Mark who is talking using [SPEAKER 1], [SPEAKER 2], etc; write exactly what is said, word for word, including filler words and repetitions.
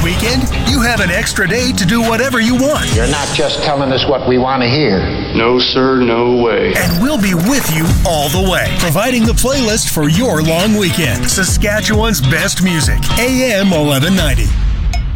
[SPEAKER 1] weekend, you have an extra day to do whatever you want.
[SPEAKER 2] You're not just telling us what we want to hear.
[SPEAKER 3] No, sir, no way.
[SPEAKER 1] And we'll be with you all the way, providing the playlist for your long weekend. Saskatchewan's best music, A M eleven ninety.